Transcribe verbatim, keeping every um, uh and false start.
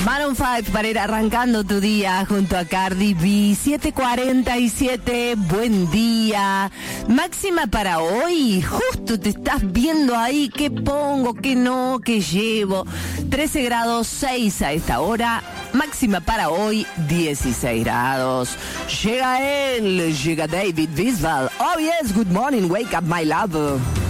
Maroon cinco para ir arrancando tu día junto a Cardi B. siete cuarenta y siete, buen día. Máxima para hoy, justo te estás viendo ahí, qué pongo, qué no, qué llevo. trece grados seis a esta hora. Máxima para hoy, dieciséis grados. Llega él, llega David Bisbal. Oh yes, good morning, wake up my love.